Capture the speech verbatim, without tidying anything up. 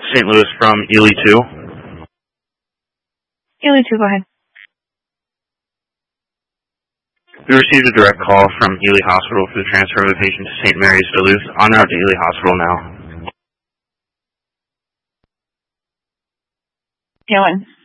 Saint Louis from Ely two. Ely two, go ahead. We received a direct call from Ely Hospital for the transfer of a patient to Saint Mary's Duluth. En route to Ely Hospital now. Dylan.